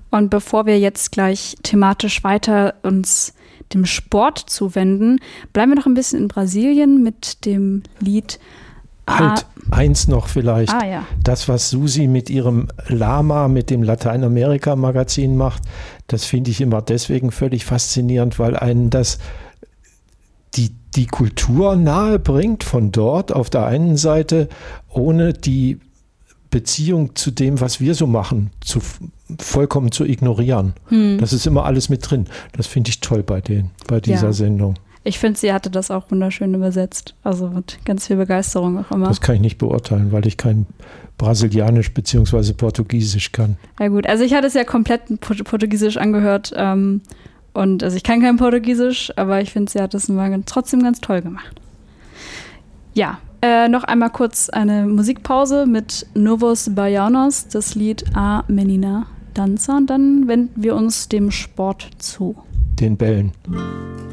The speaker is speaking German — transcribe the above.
Und bevor wir jetzt gleich thematisch weiter uns dem Sport zuwenden, bleiben wir noch ein bisschen in Brasilien mit dem Lied Halt, eins noch vielleicht. Ja. Das, was Susi mit ihrem Lama, mit dem Lateinamerika-Magazin macht, das finde ich immer deswegen völlig faszinierend, weil einen das die Kultur nahe bringt von dort auf der einen Seite, ohne die Beziehung zu dem, was wir so machen, vollkommen zu ignorieren. Das ist immer alles mit drin. Das finde ich toll bei dieser Sendung. Ich finde, sie hatte das auch wunderschön übersetzt. Also mit ganz viel Begeisterung auch immer. Das kann ich nicht beurteilen, weil ich kein Brasilianisch bzw. Portugiesisch kann. Ja gut, also ich hatte es ja komplett Portugiesisch angehört. Und also ich kann kein Portugiesisch, aber ich finde, sie hat das trotzdem ganz toll gemacht. Ja, noch einmal kurz eine Musikpause mit Novos Baianos, das Lied A Menina Dança. Und dann wenden wir uns dem Sport zu. Den Bällen.